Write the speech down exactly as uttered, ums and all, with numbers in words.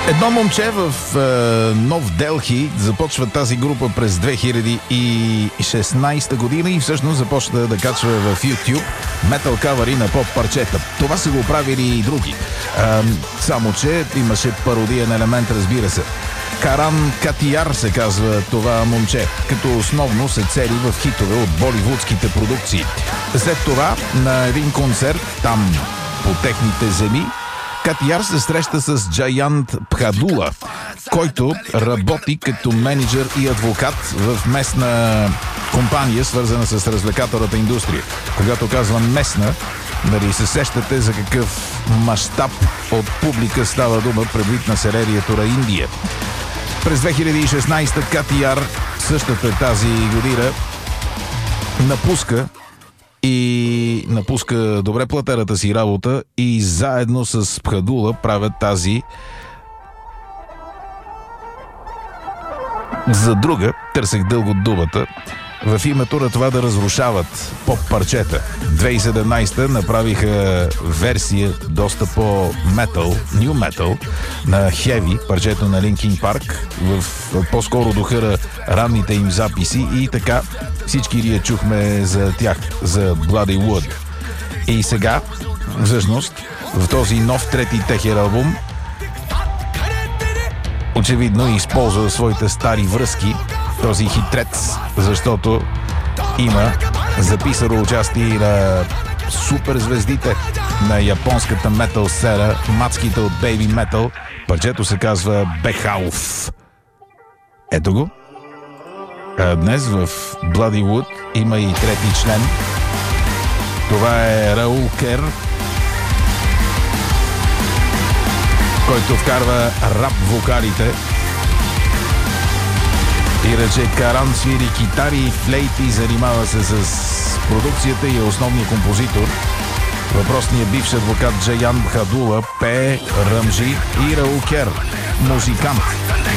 Едно момче в е, Нов Делхи започва тази група през две хиляди и шестнадесета година и всъщност започва да качва в YouTube метал кавъри на поп парчета. Това са го правили и други. Е, само, че имаше пародиен елемент, разбира се. Каран Катияр се казва това момче, като основно се цели в хитове от боливудските продукции. След това на един концерт там по техните земи Катияр се среща с Джаянт Пхадула, който работи като менеджер и адвокат в местна компания, свързана с развлекателната индустрия. Когато казвам местна, нали се сещате за какъв мащаб от публика става дума предвид населението на Индия. През две хиляди и шестнадесета Катияр, същата тази година, напуска и напуска добре платената си работа и заедно с Пхадула правят тази за друга, търсех дълго думата, в името на това да разрушават поп-парчета. две хиляди и седемнадесета направиха версия доста по-метал, ню метал на Heavy, парчето на Linkin Park, в по-скоро духа на ранните им записи и така всички ние чухме за тях, за Bloody Wood. И сега, всъщност, в този нов трети техер албум очевидно използва своите стари връзки този хитрец, защото има записано участие на суперзвездите на японската метал сцена, мацките от Baby Metal. Парчето се казва Бехауф. Ето го. А днес в Bloody Wood има и трети член. Това е Раул Кер, който вкарва рап вокалите. И рече Каран свири китари, флейти, занимава се с продукцията и е основният композитор. Въпросният бивш адвокат Джаян Пхадула пее, ръмжи и Раул Кер, музикант.